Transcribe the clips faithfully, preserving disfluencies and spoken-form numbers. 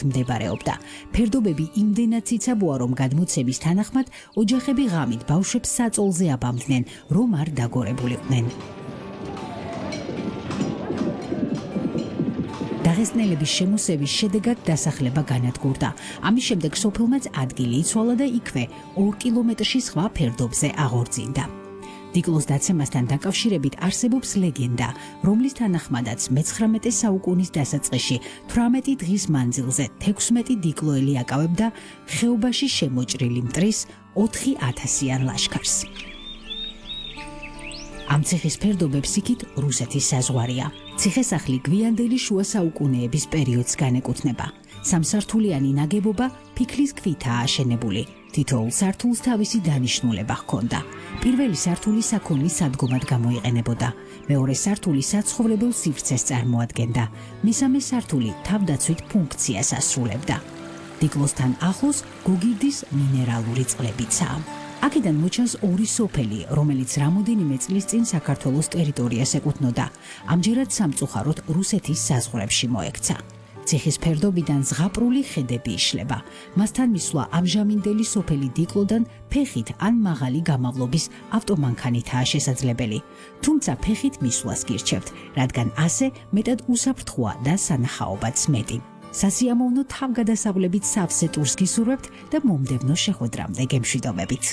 მდებარეობდა. ფერდობები იმდენად ციცაბოა, რომ გადმოცემის თანახმად ოჯახები ღამით ბავშვებს საწოლზე აბამდნენ, რომ არ დაგორებულიყვნენ. დაღესტნელების შემოსევის შედეგად დასახლება განადგურდა. ამის შემდეგ სოფელმაც ადგილი იცვალა და იქვე ორ კილომეტრში სხვა ფერდობზე აღორძინდა. დიკლოს დაცემასთან დაკავშირებით არსებობს ლეგენდა, რომლის თანახმადაც მეცხრამეტე საუკუნის დასაწყისში თვრამეტი დღის მანძილზე თექვსმეტი დიკლოელი აკავებდა ხეობაში შემოჭრილი მტრის ოთხი ათასიან ლაშქარს. ამ ციხის ფერდობებს იქით რუსეთის საზღვარია. ციხესახლი გვიანდელი შუა საუკუნეების პერიოდს განეკუთვნება. სამსართულიანი ნაგებობა ფიქლის ქვითაა აშენებული. თითოეულ სართულს თავისი დანიშნულება ჰქონდა. პირველი სართული საქონლის სადგომად გამოიყენებოდა. მეორე სართული საცხოვრებელ სივრცეს წარმოადგენდა. მესამე სართული თავდაცვით ფუნქციას ასრულებდა. დიკლოსთან ახლოს გოგირდის მინერალური წყლებიცაა. აქედან მოჩანს ორი სოფელი, რომელიც რამოდენიმე წლის წინ საქართველოს ტერიტორიას ეკუთვნოდა. ამჯერად სამწუხაროდ რუსეთის საზღვრებში მოექცა. ციხის ფერდობიდან ზღაპრული ხედები იშლება. მასთან მისვლა ამჟამინდელი სოფელი დიკლოდან ფეხით ან მაღალი გამავლობის ავტომანქანითაა შესაძლებელი. თუმცა ფეხით მისვლას გირჩევთ, რადგან ასე მეტად უსაფრთხოა და სანახაობაც მეტი. სასიამოვნო თავგადასავლებით სავსე ტურს გისურვებთ და მომდევნო შეხვედრამდე გემშვიდობებით.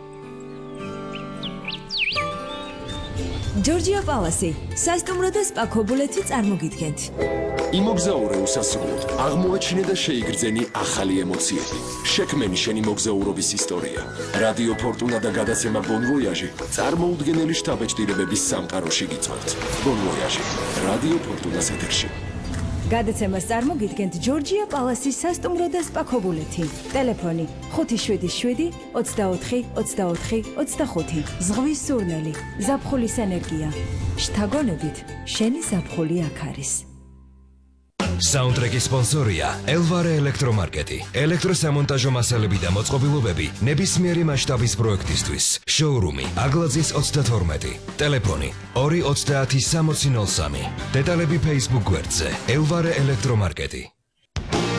ჯორჯია პალასი, სასტუმრო და სპა ქობულეთი წარმოგიდგენთ. იმოგზაურე უსასრულოდ, აღმოაჩინე და შეიგრძენი ახალი ემოციები. შექმენი შენი მოგზაურობის ისტორია. რადიო ფორტუნა და გადაცემა Bon Voyage წარმოუდგენელი შთაბეჭდილებების სამყაროში გიწვევთ. Bon Voyage, რადიო ფორტუნას ეთერში. გადაცემას წარმოგიდგენთ ჯორჯია პალასის სასტუმრო და სპა ქობულეთი. ტელეფონი ხუთი შვიდი შვიდი ოცდაოთხი ოცდაოთხი ოცდახუთი. ზღვის სურნელი, ზაფხულის ენერგია. შთაგონებით, შენი ზაფხული აქ არის. საუნდტრეკის სპონსორია ელვარე ელექტრომარკეტი. ელექტროსამონტაჟო მასალები და მოწყობილობები ნებისმიერი მასშტაბის პროექტისთვის. შოურუმი აგლაძის ოცდათორმეტი. ტელეფონი ორი ოცდაათი სამოცი ნოლ სამი. დეტალები Facebook გვერდზე ელვარე ელექტრომარკეტი.